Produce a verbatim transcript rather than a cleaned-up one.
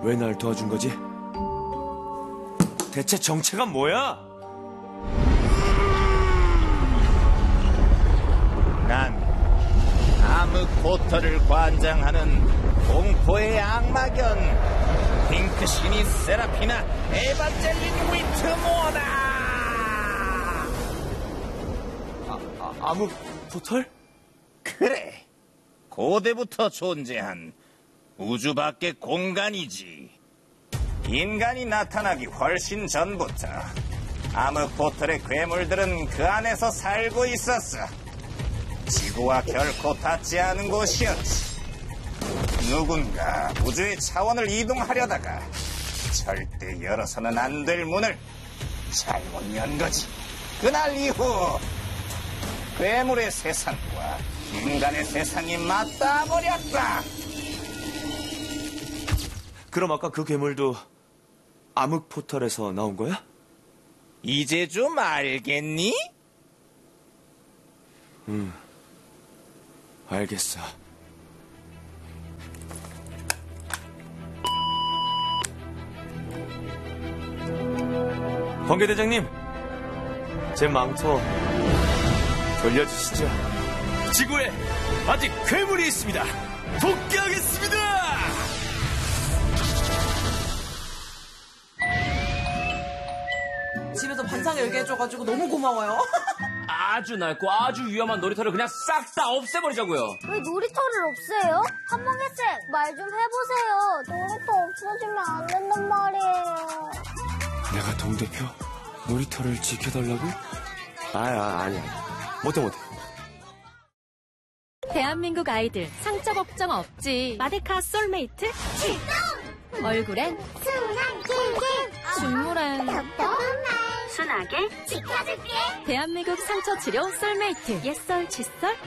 왜 날 도와준 거지? 대체 정체가 뭐야? 난 암흑 포터를 관장하는 공포의 악마견 핑크시니 세라피나 에반젤린 위트모어다. 아, 아, 암흑 포털? 그래, 고대부터 존재한 우주 밖의 공간이지. 인간이 나타나기 훨씬 전부터 암흑 포털의 괴물들은 그 안에서 살고 있었어. 지구와 결코 닿지 않은 곳이었지. 누군가 우주의 차원을 이동하려다가 절대 열어서는 안 될 문을 잘못 연 거지. 그날 이후 괴물의 세상과 인간의 세상이 맞닿아버렸다. 그럼 아까 그 괴물도 암흑 포털에서 나온 거야? 이제 좀 알겠니? 응, 알겠어. 관계대장님, 제 망토 돌려주시죠. 지구에 아직 괴물이 있습니다. 복귀하겠습니다. 집에서 반상 열게 해줘가지고 너무 고마워요. 아주 낡고 아주 위험한 놀이터를 그냥 싹 다 없애버리자고요. 왜 놀이터를 없애요? 한몽개쌤, 말 좀 해보세요. 놀이터 없어지면 안 된단 말이에요. 내가 동대표? 놀이터를 지켜달라고? 아, 아 아니야. 못해 못해. 대한민국 아이들 상처 걱정 없지. 마데카 솔메이트 출동! 얼굴엔 순한 킹킹! 중물엔 답답한 말 순하게 지켜줄게! 대한민국 상처 치료 솔메이트 옛설 칫솔